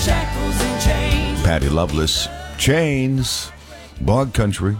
shackles and chains. Patty Loveless, Chains, Bog Country,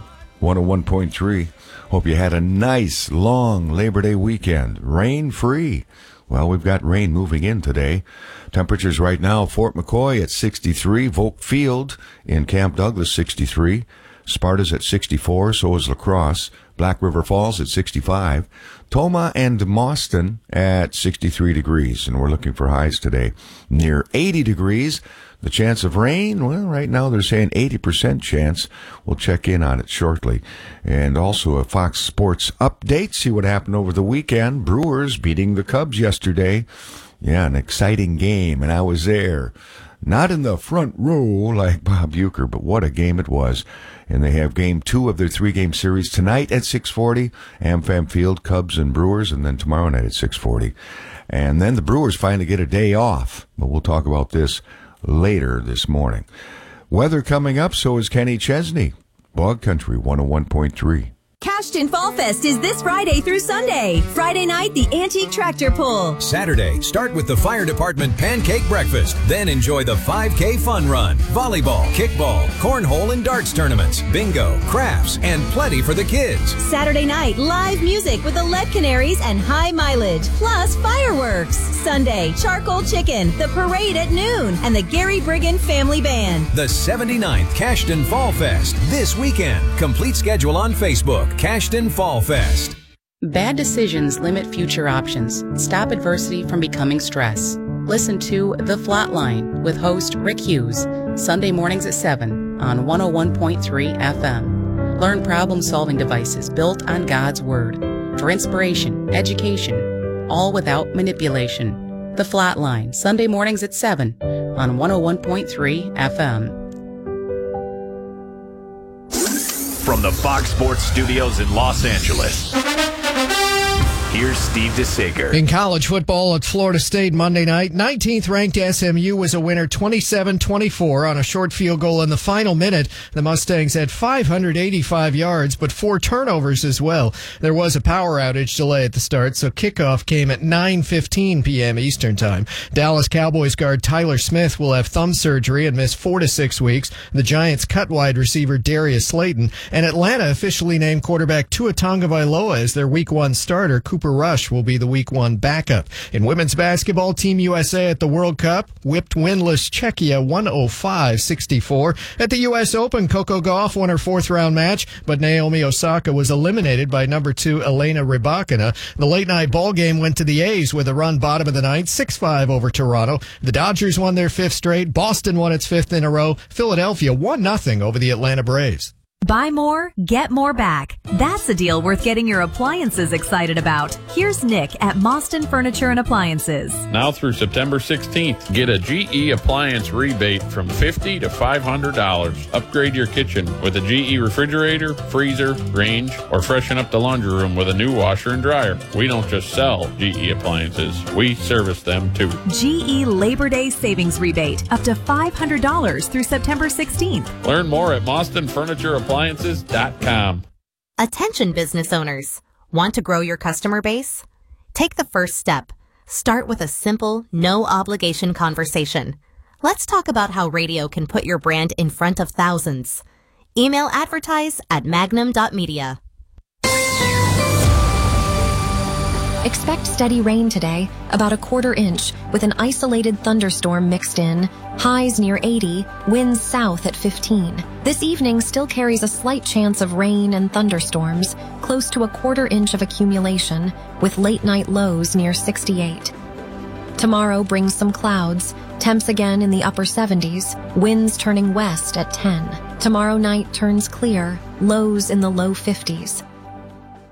101.3. Hope you had a nice, long Labor Day weekend. Rain-free. Well, we've got rain moving in today. Temperatures right now, Fort McCoy at 63, Volk Field in Camp Douglas, 63. Sparta's at 64, so is La Crosse. Black River Falls at 65. Tomah and Mauston at 63 degrees, and we're looking for highs today near 80 degrees. The chance of rain, well, right now they're saying 80% chance. We'll check in on it shortly. And also a Fox Sports update, see what happened over the weekend. Brewers beating the Cubs yesterday. Yeah, an exciting game, and I was there. Not in the front row like Bob Uecker, but what a game it was. And they have game 2 of their 3-game series tonight at 6:40, AmFam Field, Cubs and Brewers, and then tomorrow night at 6:40. And then the Brewers finally get a day off, but we'll talk about this later this morning. Weather coming up, so is Kenny Chesney. Bog Country 101.3. Cashton Fall Fest is this Friday through Sunday. Friday night, the Antique Tractor Pull. Saturday, start with the Fire Department Pancake Breakfast. Then enjoy the 5K Fun Run, volleyball, kickball, cornhole and darts tournaments, bingo, crafts, and plenty for the kids. Saturday night, live music with the Lead Canaries and High Mileage, plus fireworks. Sunday, charcoal chicken, the parade at noon, and the Gary Brigham Family Band. The 79th Cashton Fall Fest this weekend. Complete schedule on Facebook. Cashton Fall Fest. Bad decisions limit future options. Stop adversity from becoming stress. Listen to The Flatline with host Rick Hughes, Sunday mornings at 7 on 101.3 FM. Learn problem-solving devices built on God's Word for inspiration, education, all without manipulation. The Flatline, Sunday mornings at 7 on 101.3 FM. From the Fox Sports Studios in Los Angeles, here's Steve DeSager. In college football at Florida State Monday night, 19th ranked SMU was a winner 27-24 on a short field goal in the final minute. The Mustangs had 585 yards, but 4 turnovers as well. There was a power outage delay at the start, so kickoff came at 9:15 p.m. Eastern Time. Dallas Cowboys guard Tyler Smith will have thumb surgery and miss 4 to 6 weeks. The Giants cut wide receiver Darius Slayton, and Atlanta officially named quarterback Tua Tagovailoa as their Week 1 starter. Cooper Rush will be the Week 1 backup. In women's basketball, Team USA at the World Cup whipped winless Czechia 105-64. At the U.S. Open, Coco Gauff won her 4th-round match, but Naomi Osaka was eliminated by number 2 Elena Rybakina. The late-night ball game went to the A's with a run bottom of the ninth, 6-5 over Toronto. The Dodgers won their 5th straight. Boston won its 5th in a row. Philadelphia 1-0 over the Atlanta Braves. Buy more, get more back. That's a deal worth getting your appliances excited about. Here's Nick at Mauston Furniture and Appliances. Now through September 16th, get a GE appliance rebate from $50 to $500. Upgrade your kitchen with a GE refrigerator, freezer, range, or freshen up the laundry room with a new washer and dryer. We don't just sell GE appliances, we service them too. GE Labor Day Savings Rebate, up to $500 through September 16th. Learn more at MaustonFurnitureAppliances.com. Attention business owners. Want to grow your customer base? Take the first step. Start with a simple, no-obligation conversation. Let's talk about how radio can put your brand in front of thousands. Email advertise@magnum.media. Expect steady rain today, about a 1/4 inch, with an isolated thunderstorm mixed in. Highs near 80, winds south at 15. This evening still carries a slight chance of rain and thunderstorms, close to a 1/4 inch of accumulation, with late-night lows near 68. Tomorrow brings some clouds, temps again in the upper 70s, winds turning west at 10. Tomorrow night turns clear, lows in the low 50s.